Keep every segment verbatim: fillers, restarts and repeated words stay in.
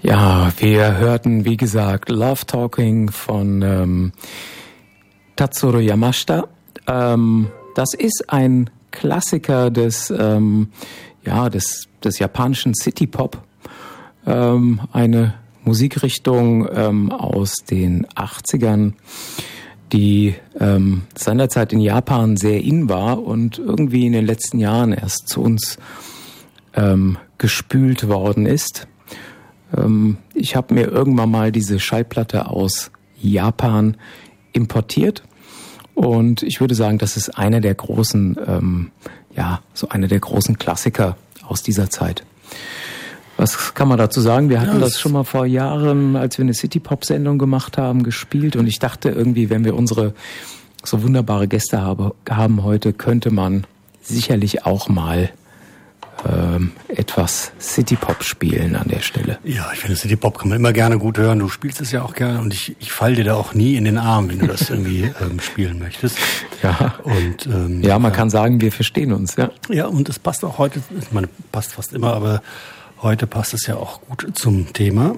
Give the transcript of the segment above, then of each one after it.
Ja, wir hörten, wie gesagt, Love Talking von ähm, Tatsuro Yamashita. Ähm, das ist ein Klassiker des, ähm, ja, des, des japanischen City Pop. Ähm, eine Musikrichtung ähm, aus den achtzigern, die ähm, seinerzeit in Japan sehr in war und irgendwie in den letzten Jahren erst zu uns ähm, gespült worden ist. Ähm, ich habe mir irgendwann mal diese Schallplatte aus Japan importiert und ich würde sagen, das ist einer der großen, ähm, ja, so einer der großen Klassiker aus dieser Zeit. Was kann man dazu sagen? Wir hatten ja, das, das schon mal vor Jahren, als wir eine City-Pop-Sendung gemacht haben, gespielt. Und ich dachte irgendwie, wenn wir unsere so wunderbare Gäste habe, haben heute, könnte man sicherlich auch mal ähm, etwas City-Pop spielen an der Stelle. Ja, ich finde, City-Pop kann man immer gerne gut hören. Du spielst es ja auch gerne. Und ich, ich falle dir da auch nie in den Arm, wenn du das irgendwie ähm, spielen möchtest. Ja, und, ähm, ja man ja. kann sagen, wir verstehen uns. Ja, ja, und es passt auch heute, ich meine, passt fast immer, aber heute passt es ja auch gut zum Thema.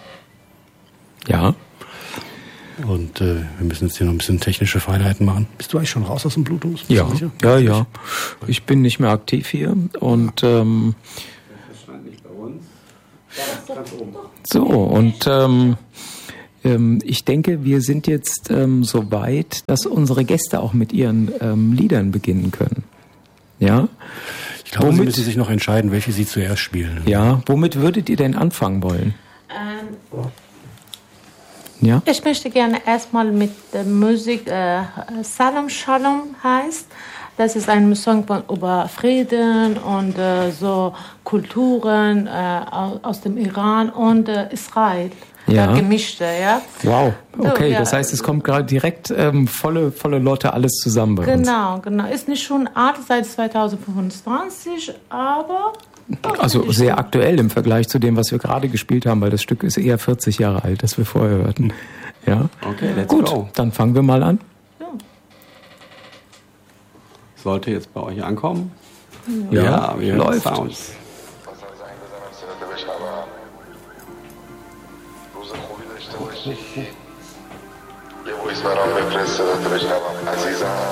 Ja. Und äh, wir müssen jetzt hier noch ein bisschen technische Feinheiten machen. Bist du eigentlich schon raus aus dem Bluetooth? Ja, ja, ja. Ich bin nicht mehr aktiv hier. Und ähm, wahrscheinlich bei uns. Ganz oben. So, und ähm, ähm, ich denke, wir sind jetzt ähm, so weit, dass unsere Gäste auch mit ihren ähm, Liedern beginnen können. Ja? Ich glaube, womit, Sie müssen sich noch entscheiden, welche Sie zuerst spielen. Ja, womit würdet ihr denn anfangen wollen? Ähm, ja? Ich möchte gerne erstmal mit der Musik äh, Salam Shalom heißt. Das ist ein Song von, über Frieden und äh, so Kulturen äh, aus dem Iran und äh, Israel. Ja. Gemischte, ja. Wow, okay, so, ja. Das heißt, es kommt gerade direkt ähm, volle, volle Lotte alles zusammen bei uns. Genau, genau. Ist nicht schon alt seit zwanzig fünfundzwanzig, aber... Also sehr aktuell im Vergleich zu dem, was wir gerade gespielt haben, weil das Stück ist eher vierzig Jahre alt, das wir vorher hörten. Ja, okay, let's gut, go. Dann fangen wir mal an. Ja. Sollte jetzt bei euch ankommen? Ja, ja wir läuft. Sounds. یه وایس برام بفرسته داداش عزیزم